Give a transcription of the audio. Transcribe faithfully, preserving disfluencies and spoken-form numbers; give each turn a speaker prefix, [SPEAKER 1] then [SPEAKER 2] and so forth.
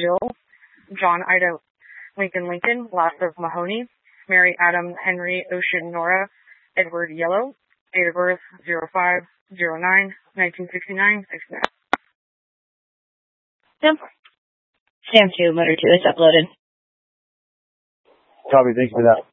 [SPEAKER 1] Jill, John Ida Lincoln Lincoln, last of Mahoney, Mary Adam Henry Ocean Nora, Edward Yellow, date of birth zero five zero nine nineteen sixty-nine sixty-nine.
[SPEAKER 2] Yep. Stamp two, motor two is uploaded.
[SPEAKER 3] Copy, thanks for that.